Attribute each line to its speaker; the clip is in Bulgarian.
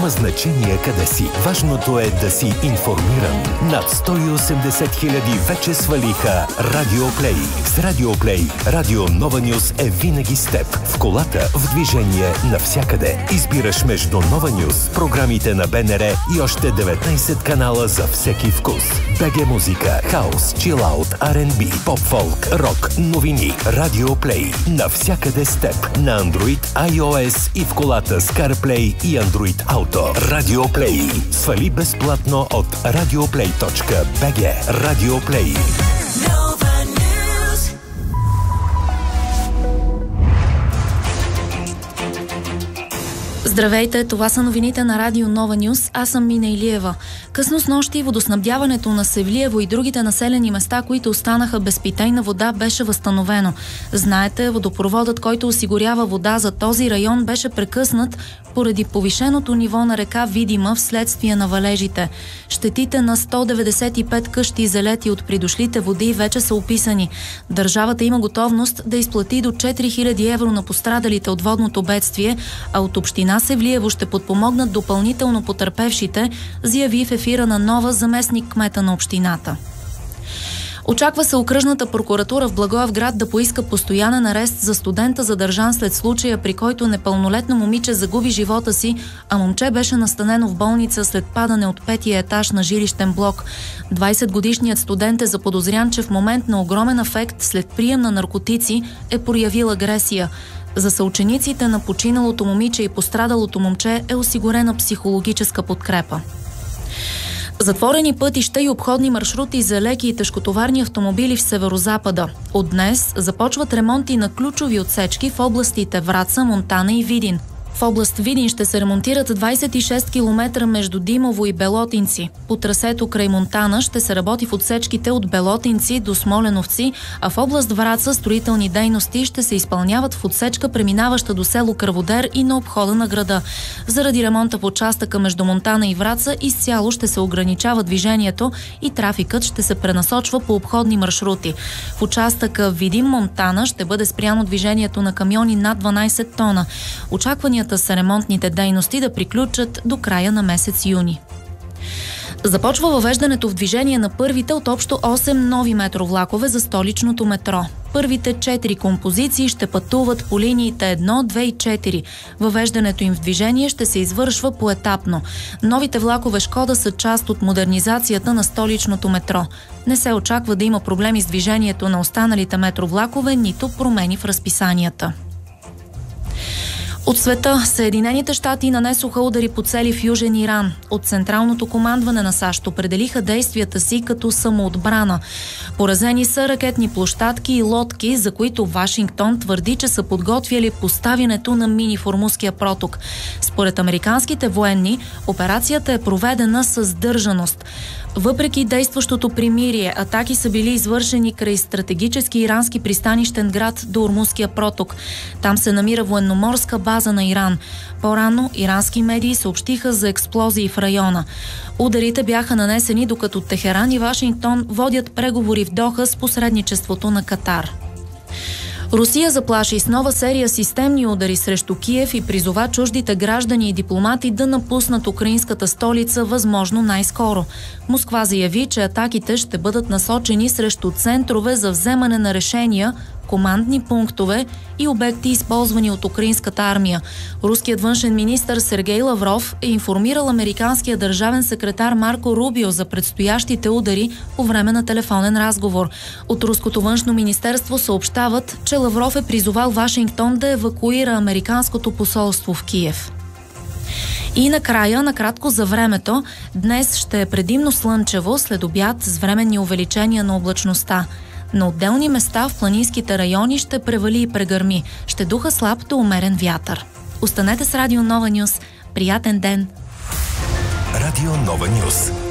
Speaker 1: Няма значение къде си. Важното е да си информиран. Над 180 хиляди вече свалиха Радио Плей. С Радио Плей, Радио Нова Нюс е винаги с теб. В колата, в движение, навсякъде. Избираш между Нова Нюс, програмите на БНР и още 19 канала за всеки вкус. БГ музика, хаус, чилаут, R&B, поп-фолк, рок, новини. Радио Плей. Навсякъде с теб. На Android, iOS и в колата с CarPlay и Android Auto. Радио Плей. Свали безплатно от radioplay.bg. Радио Плей.
Speaker 2: Здравейте, това са новините на Радио Нова Нюс. Аз съм Мина Илиева. Късно снощи водоснабдяването на Севлиево и другите населени места, които останаха без питейна вода, беше възстановено. Знаете, водопроводът, който осигурява вода за този район, беше прекъснат поради повишеното ниво на река Видима вследствие на валежите. Щетите на 195 къщи залети от придошлите води вече са описани. Държавата има готовност да изплати до 4000 евро на пострадалите от водното бедствие, а от община Севлиево ще подпомогнат допълнително потърпевшите, заяви в ефира на Нова заместник кмета на общината. Очаква се окръжната прокуратура в Благоевград да поиска постоянен арест за студента, задържан след случая, при който непълнолетно момиче загуби живота си, а момче беше настанено в болница след падане от 5-тия етаж на жилищен блок. 20-годишният студент е заподозрян, че в момент на огромен афект след прием на наркотици е проявил агресия. За съучениците на починалото момиче и пострадалото момче е осигурена психологическа подкрепа. Затворени пътища и обходни маршрути за леки и тежкотоварни автомобили в северозапада. От днес започват ремонти на ключови отсечки в областите Враца, Монтана и Видин. В област Видин ще се ремонтират 26 км между Димово и Белотинци. По трасето край Монтана ще се работи в отсечките от Белотинци до Смоленовци, а в област Враца строителни дейности ще се изпълняват в отсечка, преминаваща до село Кръводер и на обхода на града. Заради ремонта в участъка между Монтана и Враца изцяло ще се ограничава движението и трафикът ще се пренасочва по обходни маршрути. В участъка Видин-Монтана ще бъде спряно движението на камиони над 12 тона. Очакванията са ремонтните дейности да приключат до края на месец юни. Започва въвеждането в движение на първите от общо 8 нови метровлакове за столичното метро. Първите 4 композиции ще пътуват по линиите 1, 2 и 4. Въвеждането им в движение ще се извършва поетапно. Новите влакове Шкода са част от модернизацията на столичното метро. Не се очаква да има проблеми с движението на останалите метровлакове, нито промени в разписанията. От света, Съединените щати нанесоха удари по цели в Южен Иран. От Централното командване на САЩ определиха действията си като самоотбрана. Поразени са ракетни площадки и лодки, за които Вашингтон твърди, че са подготвяли поставянето на мини в Ормузския проток. Според американските военни, операцията е проведена с сдържаност. Въпреки действащото примирие, атаки са били извършени край стратегически ирански пристанищен град до Ормузския проток. Там се намира военноморска база на Иран. По-рано ирански медии съобщиха за експлозии в района. Ударите бяха нанесени, докато Техеран и Вашингтон водят преговори в Доха с посредничеството на Катар. Русия заплаши с нова серия системни удари срещу Киев и призова чуждите граждани и дипломати да напуснат украинската столица възможно най-скоро. Москва заяви, че атаките ще бъдат насочени срещу центрове за вземане на решения, командни пунктове и обекти, използвани от украинската армия. Руският външен министър Сергей Лавров е информирал американския държавен секретар Марко Рубио за предстоящите удари по време на телефонен разговор. От руското външно министерство съобщават, че Лавров е призовал Вашингтон да евакуира американското посолство в Киев. И накрая, накратко за времето, днес ще е предимно слънчево, след обяд с временни увеличения на облачността. На отделни места в планинските райони ще превали и прегърми. Ще духа слаб до умерен вятър. Останете с Радио Нова Нюс. Приятен ден!
Speaker 1: Радио Нова Нюс.